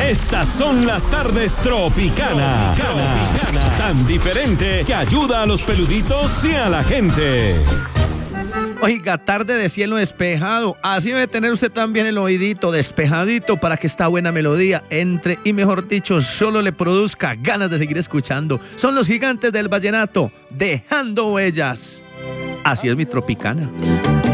Estas son las tardes Tropicana. Tan diferente que ayuda a los peluditos y a la gente. Oiga, tarde de cielo despejado. Así debe tener usted también el oídito despejadito para que esta buena melodía entre y, mejor dicho, solo le produzca ganas de seguir escuchando. Son los Gigantes del Vallenato, dejando huellas. Así es mi Tropicana.